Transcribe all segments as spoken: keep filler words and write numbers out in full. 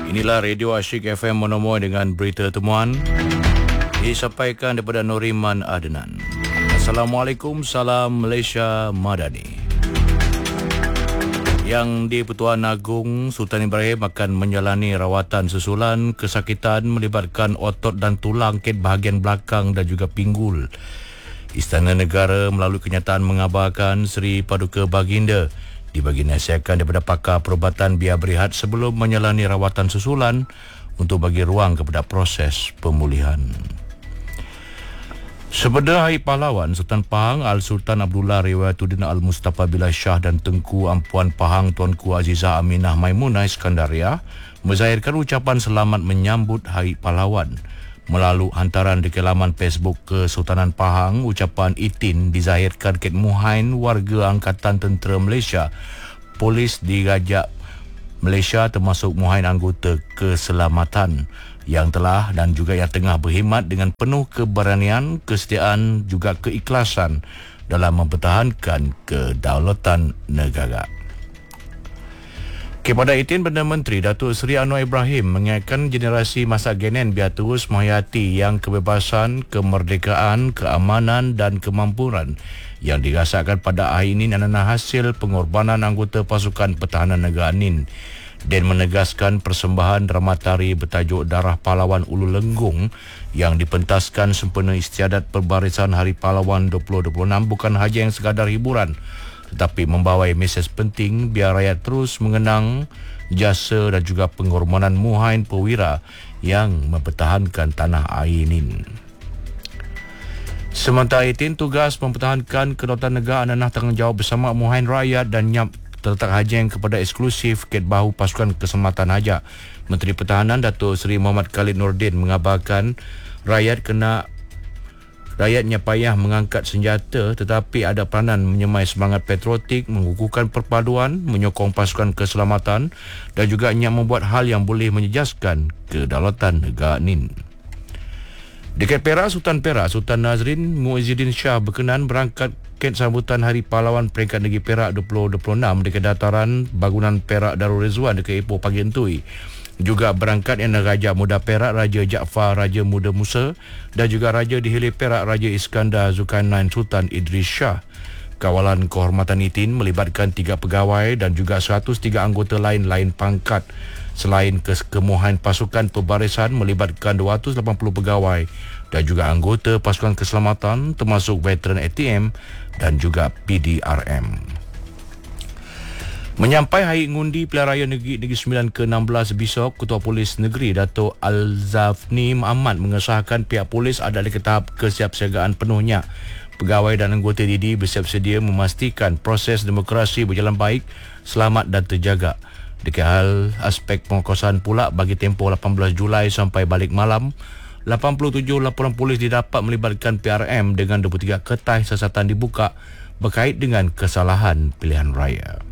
Inilah Radio Asyik F M Monomoy dengan berita temuan disampaikan daripada Noriman Adnan. Assalamualaikum, salam Malaysia Madani. Yang di-Pertuan Agong Sultan Ibrahim akan menjalani rawatan susulan kesakitan melibatkan otot dan tulang ket bahagian belakang dan juga pinggul. Istana Negara melalui kenyataan mengabarkan Seri Paduka Baginda dibagi nasihatkan daripada pakar perubatan biar berehat sebelum menjalani rawatan susulan untuk bagi ruang kepada proses pemulihan. Sepeda Hari Pahlawan, Sultan Pahang Al-Sultan Abdullah Riwayatuddin Al-Mustafa Billah Shah dan Tengku Ampuan Pahang Tuanku Azizah Aminah Maimunah Iskandaria menzahirkan ucapan selamat menyambut Hari Pahlawan. Melalui hantaran di laman Facebook Kesultanan Pahang, ucapan itin dizahirkan Ket Muhain, warga Angkatan Tentera Malaysia, Polis Dirajak Malaysia termasuk Muhain anggota keselamatan yang telah dan juga yang tengah berkhidmat dengan penuh keberanian, kesetiaan juga keikhlasan dalam mempertahankan kedaulatan negara. Kepada itin Perdana Menteri Datuk Seri Anwar Ibrahim mengingatkan generasi masa genen biar terus menghayati yang kebebasan, kemerdekaan, keamanan dan kemampuan yang dirasakan pada hari ini adalah hasil pengorbanan anggota pasukan pertahanan negara N I N dan menegaskan persembahan dramatari bertajuk Darah Pahlawan Ulu Lenggung yang dipentaskan sempena istiadat perbarisan Hari Pahlawan dua ribu dua puluh enam bukan hanya yang sekadar hiburan tetapi membawai mesej penting biar rakyat terus mengenang jasa dan juga pengorbanan Muhain Perwira yang mempertahankan tanah air ini. Sementara itu, tugas mempertahankan kedaulatan negara adalah tanggungjawab bersama Muhain rakyat dan nyap terletak hajang kepada eksklusif ket bahu pasukan keselamatan Hajak. Menteri Pertahanan Datuk Seri Muhammad Khalid Nordin mengabarkan rakyat kena Rakyatnya payah mengangkat senjata tetapi ada peranan menyemai semangat patriotik, mengukuhkan perpaduan, menyokong pasukan keselamatan dan juga nyam membuat hal yang boleh menjejaskan kedaulatan negara N I N. Dekat Perak, Sultan Perak, Sultan Nazrin Muizzuddin Shah berkenan berangkat ket sambutan Hari Pahlawan Peringkat Negeri Perak dua ribu dua puluh enam dekat dataran bangunan Perak Darul Rizwan dekat Ipoh Pagi Entui. Juga berangkat yang Raja Muda Perak Raja Jaafar Raja Muda Musa dan juga Raja Dihilir Perak Raja Iskandar Zulkarnain Sultan Idris Shah. Kawalan kehormatan itin melibatkan tiga pegawai dan juga seratus tiga anggota lain lain pangkat. Selain kekemuhan pasukan perbarisan melibatkan dua ratus lapan puluh pegawai dan juga anggota pasukan keselamatan termasuk veteran A T M dan juga P D R M. Menyampai Hari Ngundi Pilihan Raya Negeri Negeri Sembilan ke enam belas besok, Ketua Polis Negeri Dato' Al-Zafni Ahmad mengesahkan pihak polis ada di tahap kesiapsiagaan penuhnya. Pegawai dan anggota D D bersiap sedia memastikan proses demokrasi berjalan baik, selamat dan terjaga. Dekat hal aspek pengukusan pula bagi tempoh lapan belas Julai sampai balik malam, lapan puluh tujuh laporan polis didapat melibatkan P R M dengan dua puluh tiga kertas siasatan dibuka berkait dengan kesalahan pilihan raya.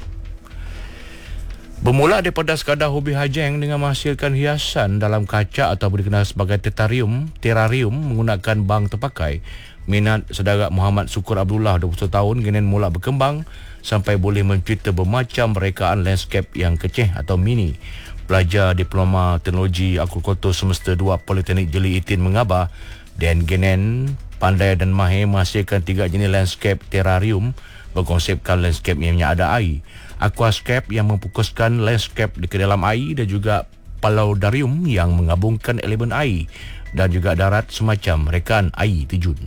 Bermula daripada sekadar hobi hajang dengan menghasilkan hiasan dalam kaca atau dikenal sebagai terarium, terarium menggunakan bang terpakai, minat saudara Muhammad Sukur Abdullah dua puluh satu tahun kini mula berkembang sampai boleh mencipta bermacam rekaan landscape yang kecil atau mini. Pelajar Diploma Teknologi Agrikultur Semester dua Politeknik Jeli Itin mengabar dan Genen pandai dan mahir menghasilkan tiga jenis landscape terarium berkonsepkan landscape yang ada air, aquascape yang memfokuskan landscape di dalam air dan juga palaudarium yang menggabungkan elemen air dan juga darat semacam rekaan air terjun.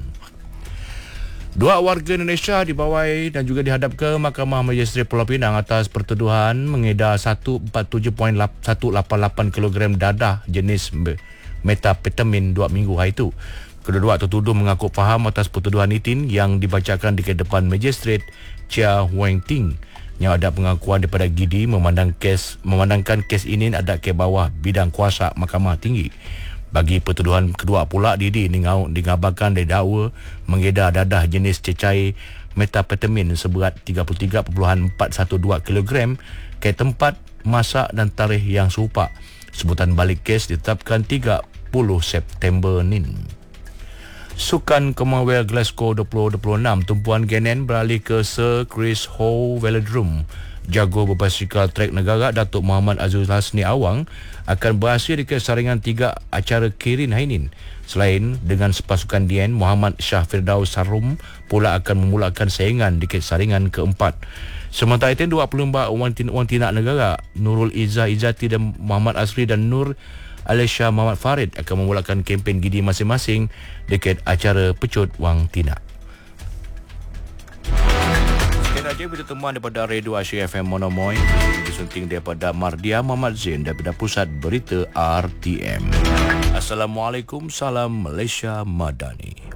Dua warga Indonesia dibawai dan juga dihadap ke Mahkamah Magistrate Pulau Pinang atas pertuduhan mengedar seratus empat puluh tujuh perpuluhan seratus lapan puluh lapan kilogram dadah jenis metapetamin dua minggu hari itu. Kedua-dua tertuduh mengaku faham atas pertuduhan itin yang dibacakan di depan Magistrate Chia Huang Ting. Yang ada pengakuan daripada G D memandang kes, memandangkan kes ini ada ke bawah bidang kuasa Mahkamah Tinggi. Bagi pertuduhan kedua pula, D D digabarkan didakwa mengedar dadah jenis cecair metapetamin seberat tiga puluh tiga perpuluhan empat satu dua kilogram ke tempat, masa dan tarikh yang serupa. Sebutan balik kes ditetapkan tiga puluh September ni. Sukan Commonwealth Glasgow dua ribu dua puluh enam, tumpuan Genen beralih ke Sir Chris Howe Velodrome Jago berbasikal trek negara Datuk Muhammad Azul Hasni Awang akan berhasil di saringan tiga acara Kirin Hainin. Selain dengan pasukan Dien, Muhammad Shah Firdaus Sarum pula akan memulakan saingan di saringan keempat. Sementara itu, dua pelumba wang tinak negara Nurul Izzah Izzati dan Muhammad Asri dan Nur Alisha Muhammad Farid akan memulakan kempen gidi masing-masing dekat acara pecut wang tinak. Sekian saja berita temuan daripada Radio Asyik F M Monomoy, disunting daripada Mardia Muhammad Zain daripada Pusat Berita R T M. Assalamualaikum, salam Malaysia Madani.